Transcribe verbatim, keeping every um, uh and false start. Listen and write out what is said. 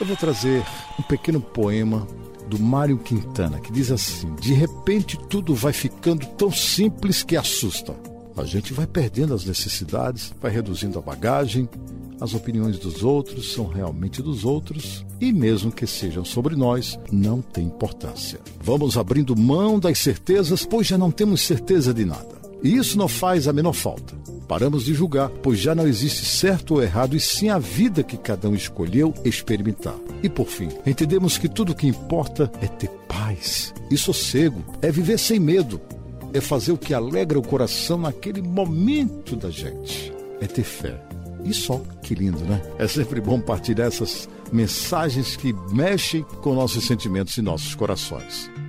Eu vou trazer um pequeno poema do Mário Quintana, que diz assim: de repente tudo vai ficando tão simples que assusta. A gente vai perdendo as necessidades, vai reduzindo a bagagem, as opiniões dos outros são realmente dos outros, e mesmo que sejam sobre nós, não tem importância. Vamos abrindo mão das certezas, pois já não temos certeza de nada. E isso não faz a menor falta. Paramos de julgar, pois já não existe certo ou errado, e sim a vida que cada um escolheu experimentar. E por fim, entendemos que tudo o que importa é ter paz e sossego, é viver sem medo, é fazer o que alegra o coração naquele momento da gente, é ter fé. E só, que lindo, né? É sempre bom partilhar essas mensagens que mexem com nossos sentimentos e nossos corações.